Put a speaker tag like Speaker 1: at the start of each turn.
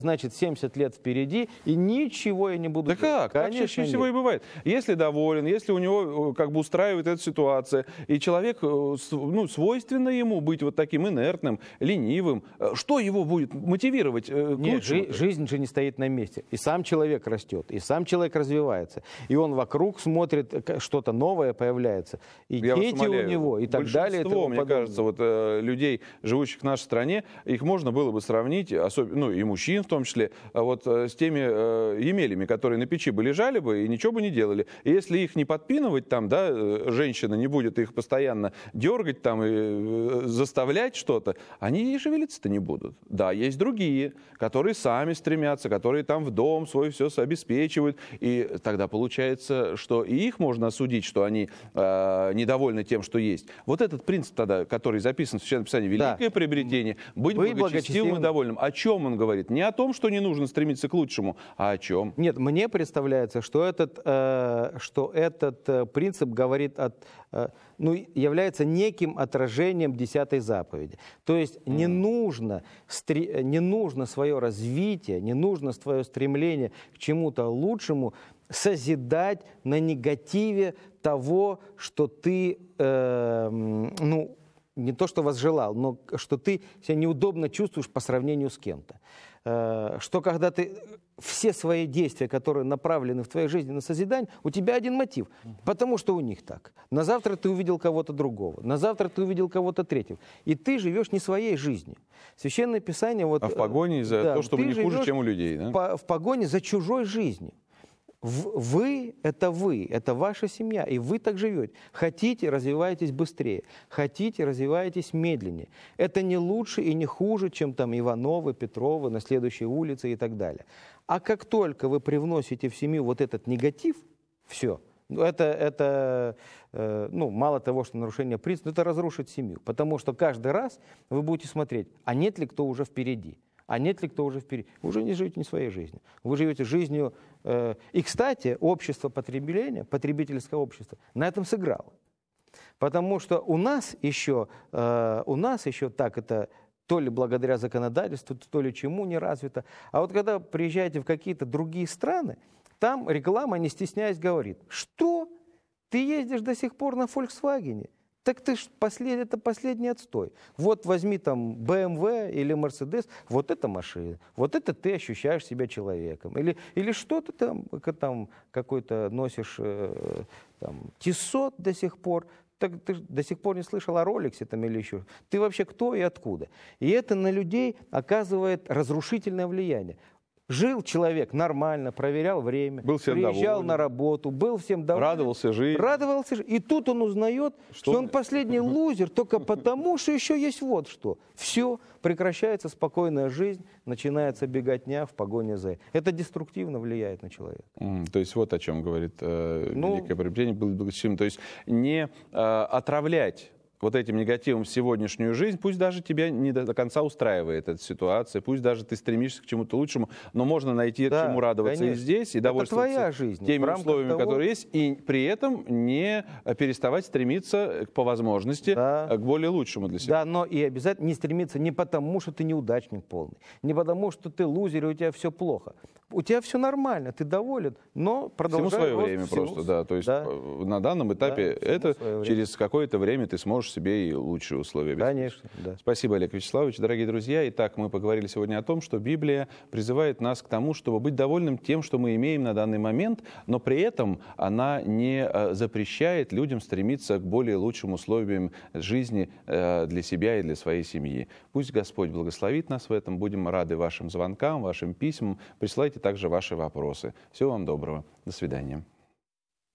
Speaker 1: значит, 70 лет впереди, и ничего я не буду
Speaker 2: Да
Speaker 1: делать.
Speaker 2: как? Так чаще всего и бывает. Если доволен, если у него как бы устраивает эта ситуация, и человек, свойственно ему быть вот таким инертным, ленивым, что его будет мотивировать к
Speaker 1: Нет,
Speaker 2: лучшему?
Speaker 1: жизнь же не стоит на месте. И сам человек растет, и сам человек развивается. И он вокруг смотрит, что-то новое появляется. И
Speaker 2: Я вас
Speaker 1: дети
Speaker 2: умоляю,
Speaker 1: у него, и так далее. И тому
Speaker 2: мне
Speaker 1: подобное.
Speaker 2: кажется, вот людей, живущих в нашей стране, их можно было бы сравнить, особенно, и мужчин в том числе, вот с теми емелями, которые на печи бы лежали бы и ничего бы не делали. И если их не подпинывать там, да, женщина не будет их постоянно дергать там и заставлять что-то, они и шевелиться-то не будут. Да, есть другие, которые сами стремятся, которые там в дом свой все обеспечивают. И тогда получается, что и их можно осудить, что они недовольны тем, что есть. Вот этот принцип тогда, который записан в Священном Писании, великое приобретение, быть благочестивым и довольным. О чем он говорит? Не о том, что не нужно стремиться к лучшему, а о чем?
Speaker 1: Нет, мне представляется, что этот принцип говорит является неким отражением 10-й заповеди. То есть не нужно свое развитие, не нужно свое стремление к чему-то лучшему созидать на негативе того, что ты, не то что возжелал, но что ты себя неудобно чувствуешь по сравнению с кем-то. Что когда ты все свои действия, которые направлены в твоей жизни на созидание, у тебя один мотив, потому что у них так. На завтра ты увидел кого-то другого, на завтра ты увидел кого-то третьего, и ты живешь не своей жизнью. Священное Писание...
Speaker 2: А в погоне за то, чтобы не хуже, чем у людей. Да?
Speaker 1: В погоне за чужой жизнью. Вы – это ваша семья, и вы так живете. Хотите – развиваетесь быстрее, хотите – развиваетесь медленнее. Это не лучше и не хуже, чем там Ивановы, Петровы на следующей улице и так далее. А как только вы привносите в семью вот этот негатив, все, это мало того, что нарушение принципа, это разрушит семью. Потому что каждый раз вы будете смотреть, а нет ли кто уже впереди. А нет ли кто уже впереди? Вы уже не живете не своей жизнью. Вы живете жизнью... И, кстати, общество потребления, потребительское общество, на этом сыграло. Потому что у нас еще так это то ли благодаря законодательству, то ли чему не развито. А вот когда приезжаете в какие-то другие страны, там реклама, не стесняясь, говорит, что ты ездишь до сих пор на Volkswagen? Так ты ж это последний отстой. Вот возьми там BMW или Mercedes, вот эта машина, вот это ты ощущаешь себя человеком. Или что ты там какой-то носишь Tissot до сих пор, так ты до сих пор не слышал о Rolex там или еще. Ты вообще кто и откуда? И это на людей оказывает разрушительное влияние. Жил человек нормально, проверял время, приезжал на работу, был всем доволен.
Speaker 2: Радовался жизни.
Speaker 1: И тут он узнает, что он последний лузер только потому, что еще есть вот что. Все, прекращается спокойная жизнь, начинается беготня в погоне за... Это деструктивно влияет на человека.
Speaker 2: То есть вот о чем говорит великое приобретение, быть благочестивым. То есть не отравлять вот этим негативом сегодняшнюю жизнь, пусть даже тебя не до конца устраивает эта ситуация, пусть даже ты стремишься к чему-то лучшему, но можно найти чему радоваться, конечно, и здесь, и довольствоваться теми условиями, которые есть, и при этом не переставать стремиться по возможности к более лучшему для себя.
Speaker 1: Да, но и обязательно не стремиться не потому, что ты неудачник полный, не потому, что ты лузер, и у тебя все плохо. У тебя все нормально, ты доволен, но продолжай.
Speaker 2: Всему свое время просто, да. То есть на данном этапе через какое-то время ты сможешь себе и лучшие условия обеспечить.
Speaker 1: Конечно, да.
Speaker 2: Спасибо, Олег Вячеславович. Дорогие друзья, итак, мы поговорили сегодня о том, что Библия призывает нас к тому, чтобы быть довольным тем, что мы имеем на данный момент, но при этом она не запрещает людям стремиться к более лучшим условиям жизни для себя и для своей семьи. Пусть Господь благословит нас в этом. Будем рады вашим звонкам, вашим письмам. Присылайте также ваши вопросы. Всего вам доброго. До свидания.